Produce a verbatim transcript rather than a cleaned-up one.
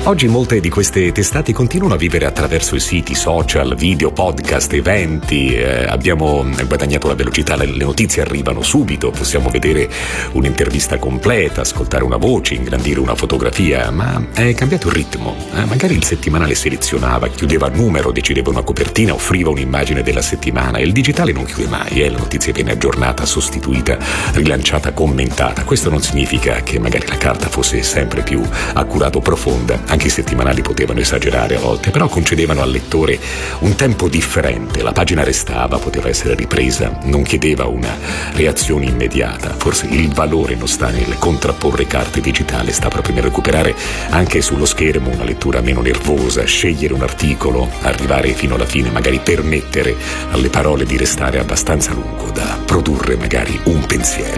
Oggi molte di queste testate continuano a vivere attraverso i siti social, video, podcast, eventi. Eh, abbiamo guadagnato la velocità, le, le notizie arrivano subito, possiamo vedere un'intervista completa, ascoltare una voce, ingrandire una fotografia, ma è cambiato il ritmo. Eh, magari il settimanale selezionava, chiudeva il numero, decideva una copertina, offriva un'immagine della settimana, e il digitale non chiude mai, eh? La notizia viene aggiornata, sostituita, rilanciata, commentata. Questo non significa che magari la carta fosse sempre più accurata o profonda. Anche i settimanali potevano esagerare a volte, però concedevano al lettore un tempo differente. La pagina restava, poteva essere ripresa, non chiedeva una reazione immediata. Forse il valore non sta nel contrapporre carte digitali, sta proprio nel recuperare anche sullo schermo una lettura meno nervosa, scegliere un articolo, arrivare fino alla fine, magari permettere alle parole di restare abbastanza a lungo da produrre magari un pensiero.